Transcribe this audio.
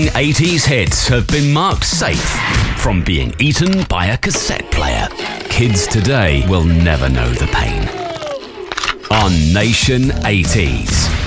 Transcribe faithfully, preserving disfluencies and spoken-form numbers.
eighties hits have been marked safe from being eaten by a cassette player. Kids today will never know the pain. On Nation eighties.